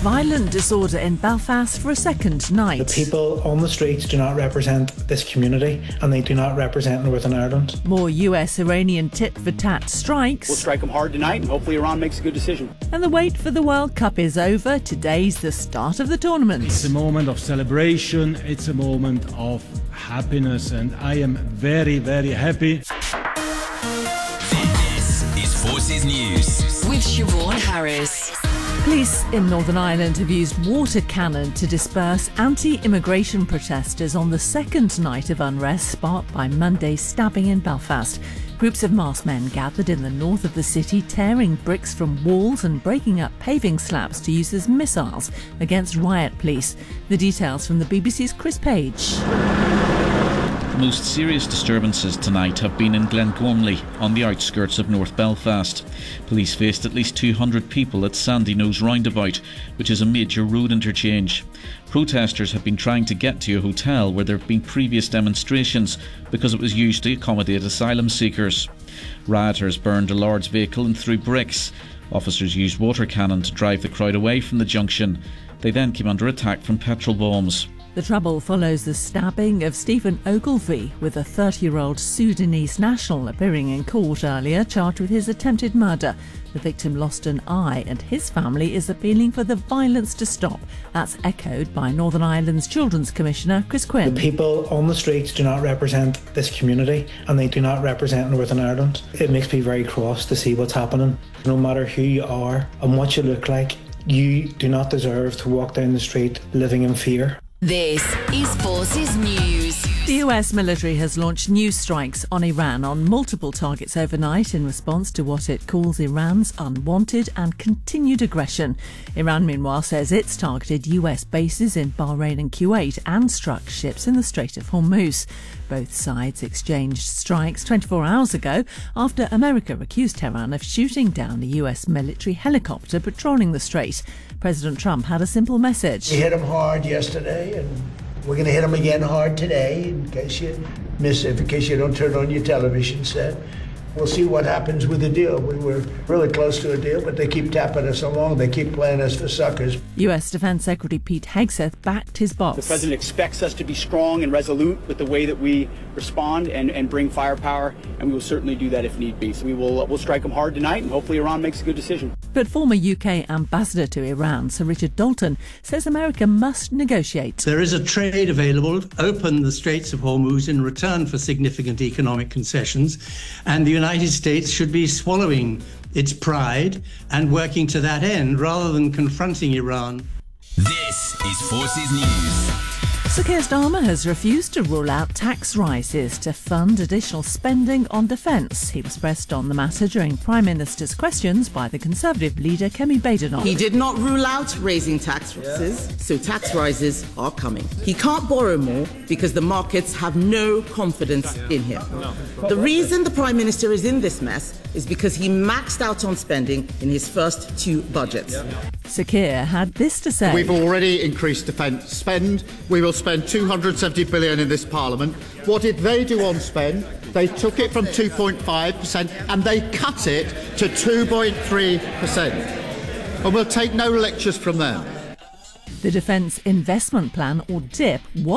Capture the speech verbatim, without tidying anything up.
Violent disorder in Belfast for a second night. The people on the streets do not represent this community, and they do not represent Northern Ireland. More U S-Iranian tit-for-tat strikes. We'll strike them hard tonight, and hopefully Iran makes a good decision. And the wait for the World Cup is over. Today's the start of the tournament. It's a moment of celebration. It's a moment of happiness, and I am very, very happy. This is Forces News with Siobhan Harris. Police in Northern Ireland have used water cannon to disperse anti-immigration protesters on the second night of unrest sparked by Monday's stabbing in Belfast. Groups of masked men gathered in the north of the city, tearing bricks from walls and breaking up paving slabs to use as missiles against riot police. The details from the B B C's Chris Page. The most serious disturbances tonight have been in Glengormley, on the outskirts of North Belfast. Police faced at least two hundred people at Sandyknowes roundabout, which is a major road interchange. Protesters have been trying to get to a hotel where there have been previous demonstrations because it was used to accommodate asylum seekers. Rioters burned a large vehicle and threw bricks. Officers used water cannon to drive the crowd away from the junction. They then came under attack from petrol bombs. The trouble follows the stabbing of Stephen Ogilvie, with a thirty-year-old Sudanese national appearing in court earlier, charged with his attempted murder. The victim lost an eye, and his family is appealing for the violence to stop. That's echoed by Northern Ireland's Children's Commissioner Chris Quinn. The people on the streets do not represent this community, and they do not represent Northern Ireland. It makes me very cross to see what's happening. No matter who you are and what you look like, you do not deserve to walk down the street living in fear. This is Forces News. The U S military has launched new strikes on Iran on multiple targets overnight in response to what it calls Iran's unwanted and continued aggression. Iran, meanwhile, says it's targeted U S bases in Bahrain and Kuwait and struck ships in the Strait of Hormuz. Both sides exchanged strikes twenty-four hours ago after America accused Tehran of shooting down a U S military helicopter patrolling the strait. President Trump had a simple message. We hit them hard yesterday, and we're going to hit them again hard today, in case you miss it, in case you don't turn on your television set. We'll see what happens with the deal. We were really close to a deal, but they keep tapping us along. They keep playing us for suckers. U S Defence Secretary Pete Hegseth backed his boss. The President expects us to be strong and resolute with the way that we respond and, and bring firepower, and we will certainly do that if need be. So we will we'll strike them hard tonight, and hopefully Iran makes a good decision. But former U K ambassador to Iran, Sir Richard Dalton, says America must negotiate. There is a trade available. Open the Straits of Hormuz in return for significant economic concessions, and the United States should be swallowing its pride and working to that end rather than confronting Iran. This is Forces News. Sir Keir Starmer has refused to rule out tax rises to fund additional spending on defence. He was pressed on the matter during Prime Minister's questions by the Conservative leader Kemi Badenoch. He did not rule out raising taxes, yeah. So tax rises are coming. He can't borrow more because the markets have no confidence in him. No. The reason the Prime Minister is in this mess is because he maxed out on spending in his first two budgets. Yeah. Sir Keir had this to say. We've already increased defence spend. We will spend two hundred seventy billion pounds in this Parliament. What did they do on spend? They took it from two point five percent and they cut it to two point three percent. And we'll take no lectures from them. The Defence Investment Plan, or D I P, was